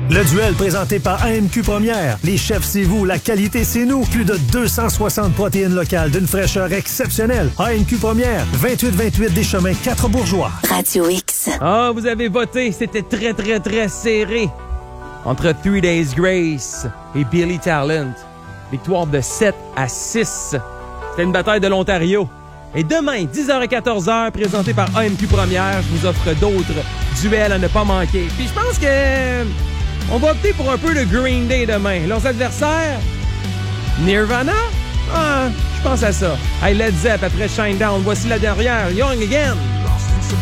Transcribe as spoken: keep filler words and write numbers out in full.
Le duel présenté par A M Q Première. Les chefs, c'est vous. La qualité, c'est nous. Plus de deux cent soixante protéines locales d'une fraîcheur exceptionnelle. A M Q Première. vingt-huit vingt-huit des Chemins quatre Bourgeois. Radio X. Ah, vous avez voté. C'était très, très, très serré. Entre Three Days Grace et Billy Talent. Victoire de sept à six. C'était une bataille de l'Ontario. Et demain, dix heures et quatorze heures, présenté par A M Q Première, je vous offre d'autres duels à ne pas manquer. Puis je pense que on va opter pour un peu de Green Day demain. Leurs adversaires, Nirvana? Ah, je pense à ça. Hey, Led Zepp après Shinedown. Voici la dernière, Young Again.